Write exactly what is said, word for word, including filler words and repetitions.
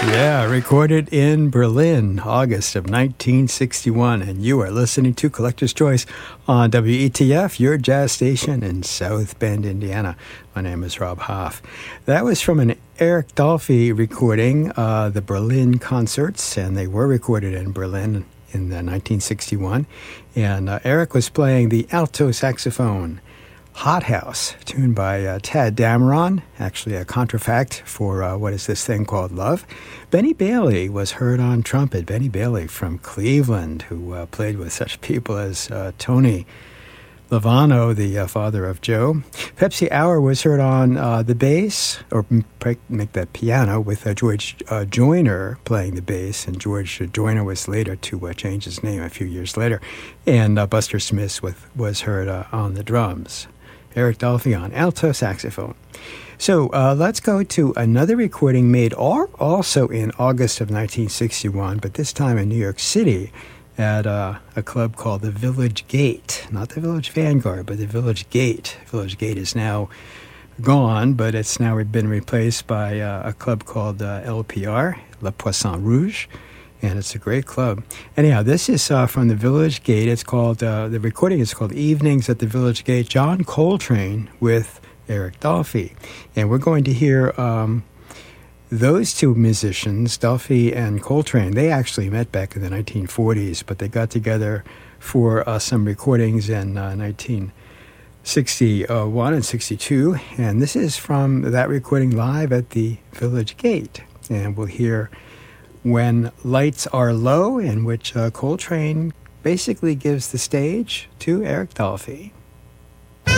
Yeah, recorded in Berlin, August of nineteen sixty-one, and you are listening to Collector's Choice on W E T F, your jazz station in South Bend, Indiana. My name is Rob Hoff. That was from an Eric Dolphy recording, uh, the Berlin Concerts, and they were recorded in Berlin in uh, nineteen sixty-one. And uh, Eric was playing the alto saxophone. Hot House, tuned by uh, Tad Dameron, actually a contrafact for uh, what is this thing called Love. Benny Bailey was heard on trumpet. Benny Bailey from Cleveland, who uh, played with such people as uh, Tony Lovano, the uh, father of Joe. Pepsi Hour was heard on uh, the bass, or make that piano, with uh, George uh, Joyner playing the bass, and George Joyner was later to uh, change his name a few years later. And uh, Buster Smith with, was heard uh, on the drums. Eric Dolphy on alto saxophone. So uh, let's go to another recording made all, also in August of nineteen sixty-one, but this time in New York City at uh, a club called the Village Gate. Not the Village Vanguard, but the Village Gate. Village Gate is now gone, but it's now been replaced by uh, a club called uh, L P R, Le Poisson Rouge. And it's a great club. Anyhow, this is uh, from the Village Gate. It's called, uh, the recording is called Evenings at the Village Gate, John Coltrane with Eric Dolphy. And we're going to hear um, those two musicians, Dolphy and Coltrane. They actually met back in the nineteen forties, but they got together for uh, some recordings in uh, nineteen sixty-one and sixty-two. And this is from that recording live at the Village Gate. And we'll hear When Lights Are Low, in which uh, Coltrane basically gives the stage to Eric Dolphy.